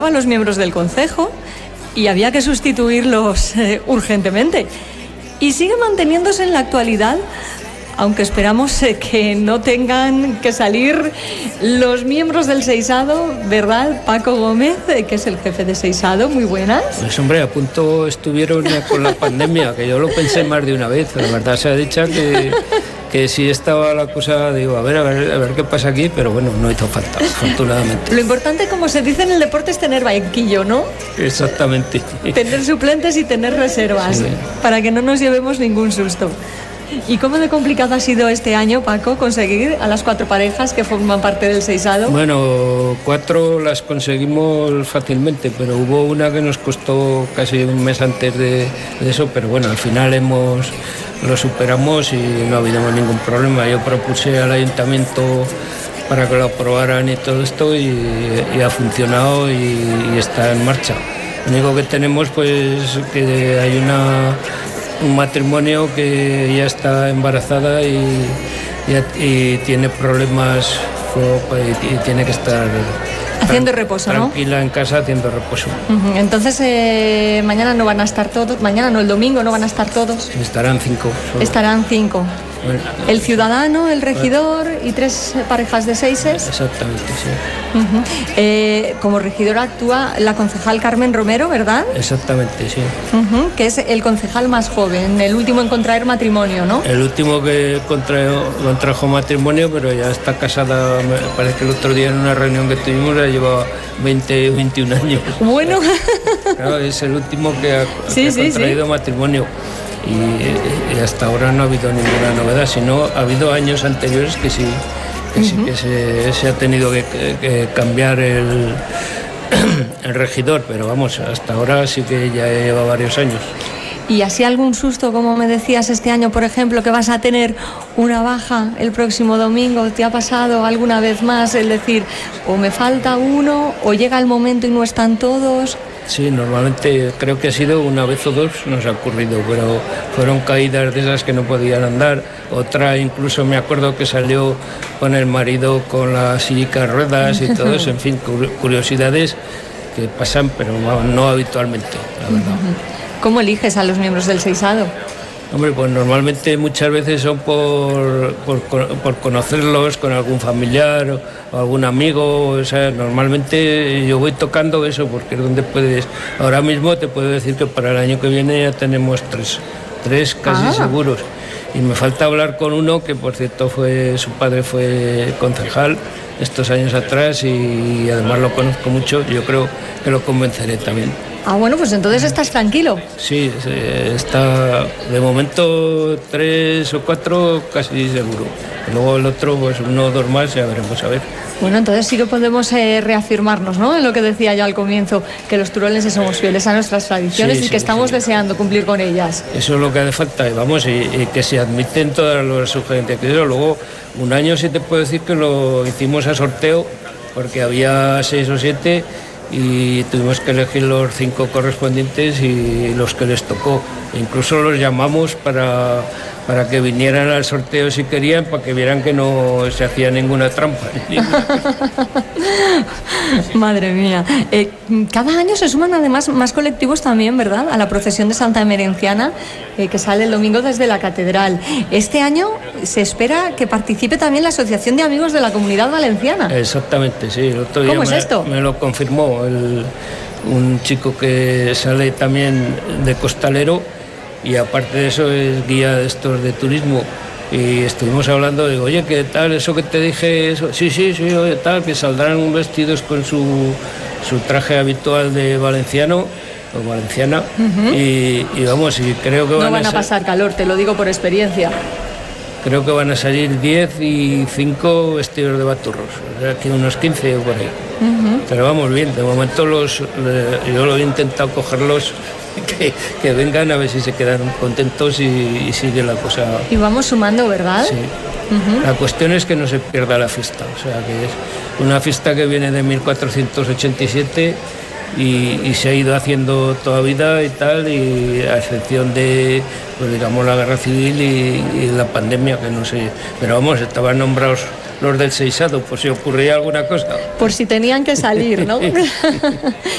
a los miembros del concejo y había que sustituirlos urgentemente. Y sigue manteniéndose en la actualidad, aunque esperamos que no tengan que salir los miembros del Seisado, ¿verdad? Paco Gómez, que es el jefe de Seisado, muy buenas. Pues hombre, a punto estuvieron ya con la pandemia, que yo lo pensé más de una vez. La verdad se ha dicho que sí estaba la cosa, digo, a ver qué pasa aquí, pero bueno, no hizo falta, afortunadamente. Lo importante, como se dice en el deporte, es tener banquillo, ¿no? Exactamente. Tener suplentes y tener reservas, sí, para que no nos llevemos ningún susto. ¿Y cómo de complicado ha sido este año, Paco, conseguir a las 4 parejas que forman parte del Seisado? Bueno, 4 las conseguimos fácilmente, pero hubo una que nos costó casi un mes antes de eso, pero bueno, al final lo superamos y no ha habido ningún problema. Yo propuse al ayuntamiento para que lo aprobaran y todo esto y ha funcionado y está en marcha. Lo único que tenemos, pues, que hay un matrimonio que ya está embarazada y tiene problemas y tiene que estar haciendo reposo, tranquila, ¿no? En casa haciendo reposo. Entonces mañana no van a estar todos, mañana no, el domingo no van a estar todos. Estarán 5. Solo. Estarán 5. Bueno, el ciudadano, el regidor y 3 parejas de 6. Exactamente, sí. Como regidora actúa la concejal Carmen Romero, ¿verdad? Exactamente, sí. Que es el concejal más joven, el último en contraer matrimonio, ¿no? El último que contrajo matrimonio, pero ya está casada, me parece que el otro día en una reunión que tuvimos ya lleva 20 o 21 años. Bueno. Claro, es el último que ha contraído matrimonio. Y hasta ahora no ha habido ninguna novedad, sino ha habido años anteriores que sí que se ha tenido que cambiar el regidor, pero vamos, hasta ahora sí que ya lleva varios años. ¿Y así algún susto, como me decías este año, por ejemplo, que vas a tener una baja el próximo domingo? ¿Te ha pasado alguna vez más el decir, o me falta uno, o llega el momento y no están todos? Sí, normalmente creo que ha sido una vez o dos, nos ha ocurrido, pero fueron caídas de esas que no podían andar. Otra incluso me acuerdo que salió con el marido con la silla de ruedas y todo eso, en fin, curiosidades que pasan, pero no habitualmente, la verdad. ¿Cómo eliges a los miembros del Seisado? Hombre, pues normalmente muchas veces son por conocerlos con algún familiar o algún amigo. O sea, normalmente yo voy tocando eso porque es donde puedes. Ahora mismo te puedo decir que para el año que viene ya tenemos tres casi seguros. Y me falta hablar con uno que, por cierto, su padre fue concejal estos años atrás y además lo conozco mucho. Yo creo que lo convenceré también. Bueno, pues entonces estás tranquilo. Sí, está de momento 3 o 4 casi seguro. Luego el otro, pues 1 o 2 más, ya veremos a ver. Bueno, entonces sí que podemos reafirmarnos, ¿no? En lo que decía yo al comienzo, que los turolenses somos fieles a nuestras tradiciones y que estamos deseando cumplir con ellas. Eso es lo que hace falta, y que se admiten todas las sugerencias. Luego, un año sí te puedo decir que lo hicimos a sorteo, porque había 6 o 7 y tuvimos que elegir los 5 correspondientes y los que les tocó. Incluso los llamamos para que vinieran al sorteo si querían, para que vieran que no se hacía ninguna trampa. Madre mía. Cada año se suman además más colectivos también, ¿verdad?, a la procesión de Santa Emerenciana, que sale el domingo desde la catedral. Este año se espera que participe también la Asociación de Amigos de la Comunidad Valenciana. Exactamente, sí. El otro día ¿Cómo es esto? Me lo confirmó un chico que sale también de costalero y aparte de eso es guía de estos de turismo. Y estuvimos hablando, digo, oye, ¿qué tal eso que te dije? Eso? Sí, oye, tal, que saldrán vestidos con su traje habitual de valenciano o valenciana. Y vamos, y creo que no van a pasar calor, te lo digo por experiencia. Creo que van a salir 10 y 5 vestidos de baturros, o sea, que unos 15 o por ahí. Pero vamos bien, de momento yo lo he intentado cogerlos, que vengan a ver si se quedan contentos y sigue la cosa. Y vamos sumando, ¿verdad? Sí. La cuestión es que no se pierda la fiesta, o sea, que es una fiesta que viene de 1487 y se ha ido haciendo toda la vida y tal, y a excepción de, pues digamos, la guerra civil y la pandemia, que no sé, pero vamos, estaban nombrados los del Seisado, por si ocurría alguna cosa. Por si tenían que salir, ¿no?